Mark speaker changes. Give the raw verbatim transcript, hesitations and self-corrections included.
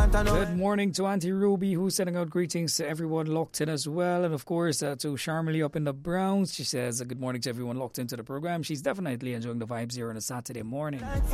Speaker 1: Good morning to Auntie Ruby, who's sending out greetings to everyone locked in as well. And of course, uh, to Sharmily up in the Browns. She says, uh, good morning to everyone locked into the program. She's definitely enjoying the vibes here on a Saturday morning.